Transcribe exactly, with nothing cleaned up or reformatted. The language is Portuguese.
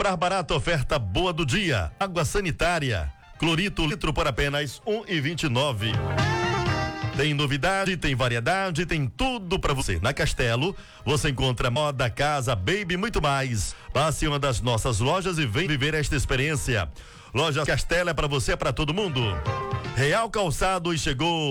comprar barato, oferta boa do dia. Água sanitária, clorito litro por apenas um e vinte e nove. Tem novidade, tem variedade, tem tudo pra você. Na Castelo, você encontra moda, casa, baby e muito mais. Passe em uma das nossas lojas e vem viver esta experiência. Loja Castelo é pra você, é pra todo mundo. Real Calçados chegou.